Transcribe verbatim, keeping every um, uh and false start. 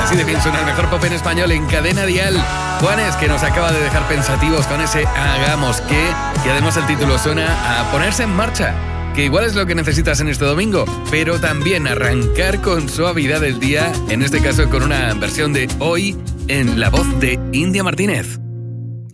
Así de bien suena el mejor pop en español en Cadena Dial. Juanes, que nos acaba de dejar pensativos con ese Hagamos que, que además el título suena a ponerse en marcha, que igual es lo que necesitas en este domingo, pero también arrancar con suavidad el día, en este caso con una versión de Hoy en la voz de India Martínez.